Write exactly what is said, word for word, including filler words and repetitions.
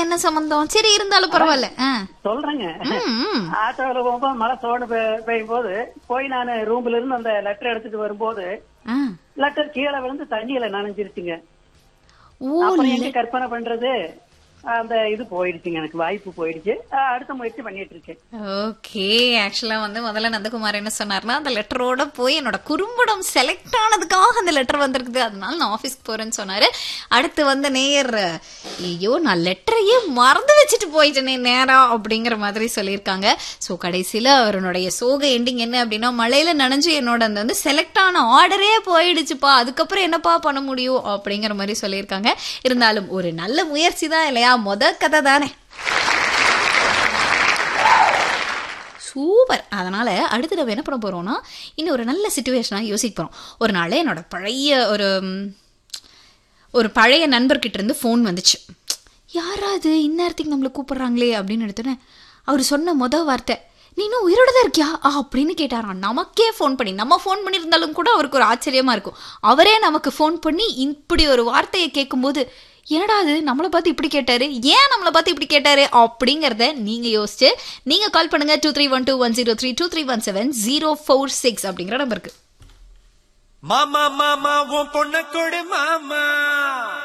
என்ன சம்பந்தம்? சரி இருந்தாலும் பரவாயில்ல சொல்றேங்க. ஆட்டோல போகும்போது மழை சோடு பெய்யும் போது போய் நான் ரூம்ல இருந்து அந்த லெட்டர் எடுத்துட்டு வரும்போது லெட்டர் கீழே விழுந்து தண்ணியில நனைஞ்சிருச்சுங்க. அப்புறம் எங்க கற்பனை பண்றது, அந்த இது போயிடுச்சுங்க, எனக்கு வாய்ப்பு போயிடுச்சு. அடுத்த முயற்சி பண்ணிட்டு இருக்கேன். ஓகே, ஆக்சுவலா வந்து முதல்ல நந்தகுமார் என்ன சொன்னார்னா, அந்த லெட்டரோட போய் என்னோட குறும்படம் செலக்ட் ஆனதுக்காக அந்த லெட்டர் வந்திருக்குது, அதனால நான் ஆபீஸ்க்கு போறேன்னு சொன்னாரு. அடுத்து வந்து நேயர், ஐயோ நான் லெட்டரையே மறந்து வச்சுட்டு போயிட்டேனே நேரா அப்படிங்கிற மாதிரி சொல்லியிருக்காங்க. ஸோ கடைசியில அவருடைய சோக எண்டிங் என்ன அப்படின்னா, மழையில நனைஞ்சு என்னோட அந்த வந்து செலக்ட் ஆன ஆர்டரே போயிடுச்சுப்பா, அதுக்கப்புறம் என்னப்பா பண்ண முடியும் அப்படிங்கிற மாதிரி சொல்லியிருக்காங்க. இருந்தாலும் ஒரு நல்ல முயற்சி தான் இல்லையா, முத கதை தானே. சூப்பர். அதனால அடுத்த தடவை என்ன பண்ண போறோம்னா, இன்னும் ஒரு நல்ல சிச்சுவேஷனா யோசிக்க போறோம். ஒரு நாள் என்னோட பழைய ஒரு ஒரு பழைய நண்பர்கிட்ட இருந்து ஃபோன் வந்துச்சு. யாராவது இந்நேரத்துக்கு நம்மளை கூப்பிடுறாங்களே அப்படின்னு எடுத்தோன்னே அவர் சொன்ன முத வார்த்தை, நீ இன்னும் உயிரோட தான் இருக்கியா அப்படின்னு கேட்டாராம். நமக்கே ஃபோன் பண்ணி, நம்ம ஃபோன் பண்ணியிருந்தாலும் கூட அவருக்கு ஒரு ஆச்சரியமா இருக்கும். அவரே நமக்கு ஃபோன் பண்ணி இப்படி ஒரு வார்த்தையை கேட்கும்போது, என்னடா அது நம்மளை பார்த்து இப்படி கேட்டாரு, ஏன் நம்மளை பார்த்து இப்படி கேட்டாரு அப்படிங்கறத நீங்க யோசிச்சு நீங்க கால் பண்ணுங்க. Two three one two one zero three two three one seven zero four six அப்படிங்கிற நம்பருக்கு. மாமா மாமா உன் பொண்ணு கொடு மாமா.